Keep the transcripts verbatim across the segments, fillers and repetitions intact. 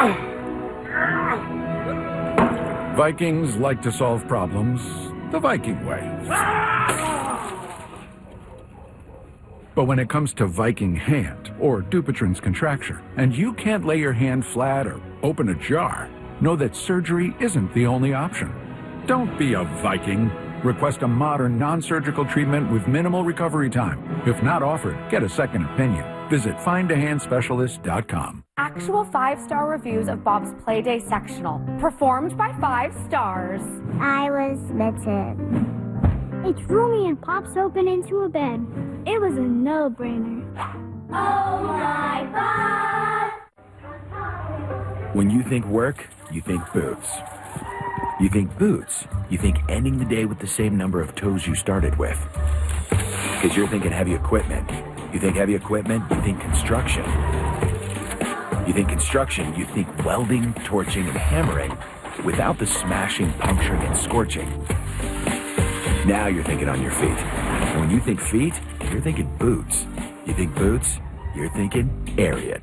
Vikings like to solve problems the Viking way. But when it comes to Viking hand, or Dupuytren's contracture, and you can't lay your hand flat or open a jar, know that surgery isn't the only option. Don't be a Viking. Request a modern, non-surgical treatment with minimal recovery time. If not offered, get a second opinion. Visit find a hand specialist dot com. Actual five-star reviews of Bob's Playday sectional, performed by five stars. I was smitten. It's roomy and pops open into a bed. It was a no-brainer. Oh my Bob! When you think work, you think boots. You think boots, you think ending the day with the same number of toes you started with. Because you're thinking heavy equipment. You think heavy equipment, you think construction. You think construction, you think welding, torching, and hammering without the smashing, puncturing, and scorching. Now you're thinking on your feet. And when you think feet, you're thinking boots. You think boots, you're thinking Ariat.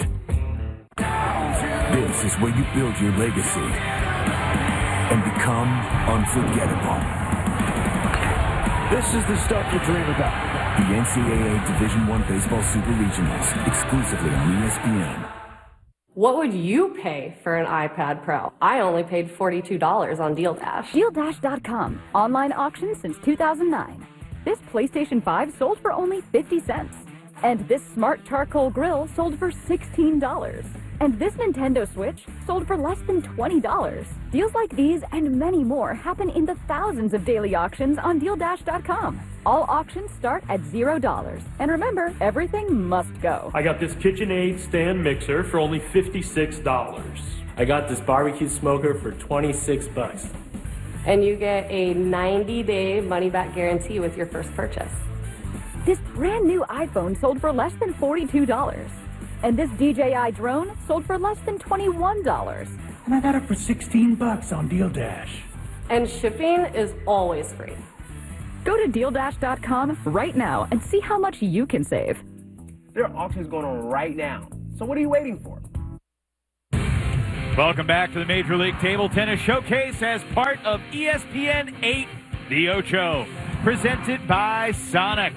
This is where you build your legacy and become unforgettable. This is the stuff you dream about. The N C double A Division One Baseball Super Regionals, exclusively on E S P N. What would you pay for an iPad Pro? I only paid forty-two dollars on Deal Dash. Deal Dash dot com. Online auction since two thousand nine. This PlayStation five sold for only fifty cents. And this smart charcoal grill sold for sixteen dollars. And this Nintendo Switch sold for less than twenty dollars. Deals like these and many more happen in the thousands of daily auctions on Deal Dash dot com. All auctions start at zero dollars. And remember, everything must go. I got this KitchenAid stand mixer for only fifty-six dollars. I got this barbecue smoker for twenty-six bucks. And you get a ninety day money-back guarantee with your first purchase. This brand new iPhone sold for less than forty-two dollars. And this D J I drone sold for less than twenty-one dollars. And I got it for sixteen bucks on Deal Dash. And shipping is always free. Go to Deal Dash dot com right now and see how much you can save. There are auctions going on right now. So what are you waiting for? Welcome back to the Major League Table Tennis Showcase as part of E S P N eight, The Ocho, presented by Sonic.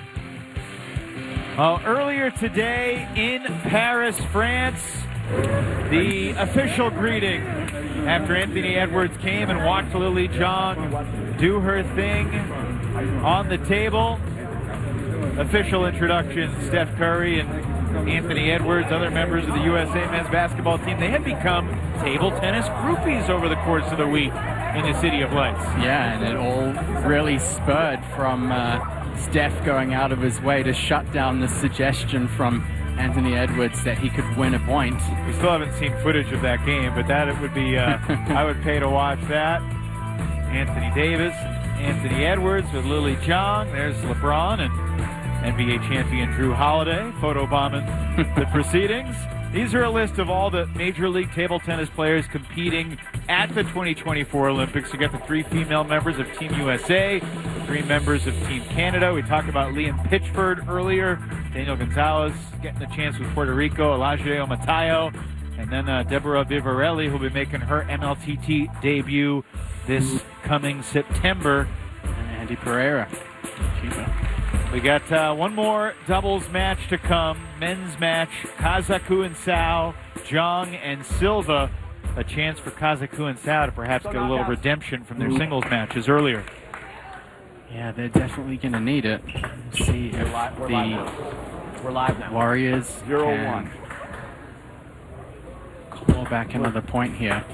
Well, earlier today in Paris, France, the official greeting after Anthony Edwards came and watched Lily Zhang do her thing on the table. Official introduction, Steph Curry and Anthony Edwards, other members of the U S A men's basketball team. They had become table tennis groupies over the course of the week in the City of Lights. Yeah, and it all really spurred from uh, Steph going out of his way to shut down the suggestion from Anthony Edwards that he could win a point. We still haven't seen footage of that game, but that it would be, uh, I would pay to watch that. Anthony Davis, Anthony Edwards with Lily Zhang. There's LeBron and N B A champion Drew Holiday photobombing the proceedings. These are a list of all the Major League table tennis players competing at the twenty twenty-four Olympics. You got the three female members of Team U S A, three members of Team Canada. We talked about Liam Pitchford earlier, Daniel Gonzalez getting the chance with Puerto Rico, Elijah Matayo, and then uh, Deborah Vivarelli, who'll be making her M L T T debut this coming September. And Andy Pereira. We got uh, one more doubles match to come. Men's match, Kazaku and Sao, Zhang and Silva. A chance for Kazaku and Sao to perhaps get a little redemption from their singles matches earlier. Yeah, they're definitely going to need it. Let's see if we're live, we're the live we're live now. Warriors Zero can one. claw back another point here.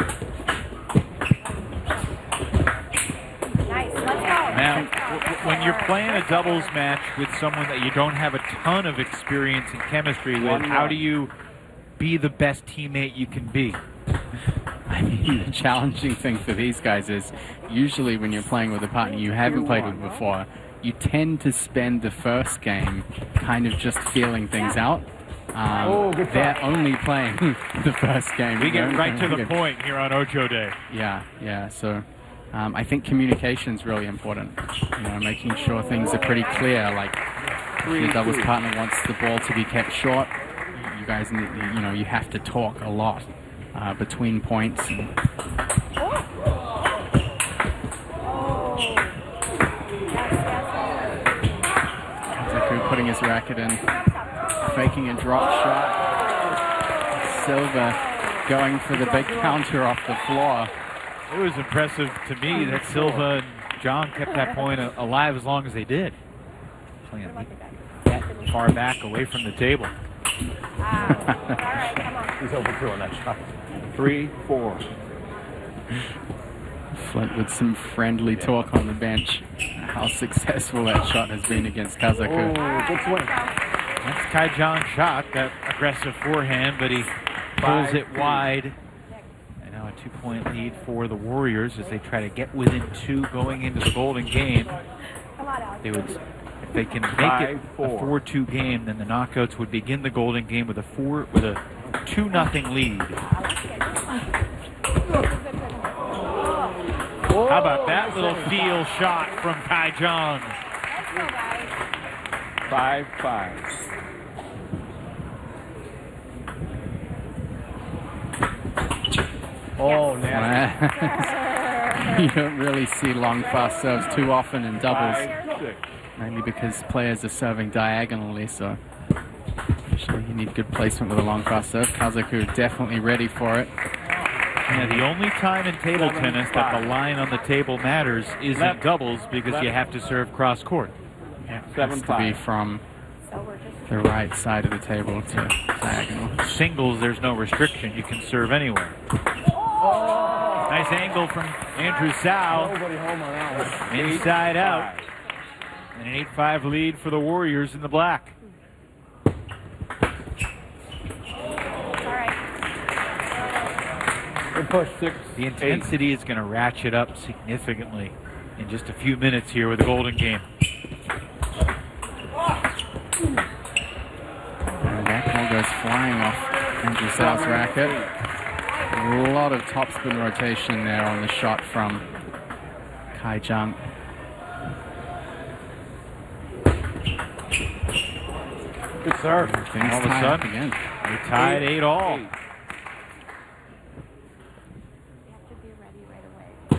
Nice, let's go. Now, w- when you're playing a doubles match with someone that you don't have a ton of experience and chemistry with, how do you be the best teammate you can be? I mean, the challenging thing for these guys is usually when you're playing with a partner you haven't played with before, you tend to spend the first game kind of just feeling things out. Um, oh, they're only playing the first game. We get right to the point here on Ocho Day. Yeah, yeah. So um, I think communication is really important. You know, making sure things are pretty clear. Like if your doubles partner wants the ball to be kept short, you guys need, you know, you have to talk a lot. uh, between points. And Kazaku putting his racket in, faking a drop shot. Silva going for the big counter off the floor. It was impressive to me that Silva and John kept that point alive as long as they did. Playing that far back away from the table. He's over two on that shot. Three, four. Flint with some friendly talk on the bench. How successful that shot has been against Kazaku. Oh, good swing. That's Kai John's shot, that aggressive forehand, but he pulls it wide. And now a two-point lead for the Warriors as they try to get within two going into the Golden game. They would, if they can make Five, it four. a four two game, then the knockouts would begin the Golden game with a four with a two nothing lead. How about that little feel shot from Kai Jong? Five, five. Oh, nasty. You don't really see long fast serves too often in doubles. Five, six. Mainly because players are serving diagonally, so usually you need good placement with a long fast serve. Kazaku definitely ready for it. Yeah, the only time in table tennis that the line on the table matters is in doubles because you have to serve cross court. Yeah, it has to be from the right side of the table to diagonal. Singles, there's no restriction. You can serve anywhere. Nice angle from Andrew Zhao. Nobody home on that one. Inside out. And an eight five lead for the Warriors in the black. Good push, six. The intensity is going to ratchet up significantly in just a few minutes here with the Golden game. And that ball goes flying off Andrew Zhao's racket. A lot of topspin rotation there on the shot from Kai Jung. Good serve. Things All of a tie up sudden, again. They tied eight all.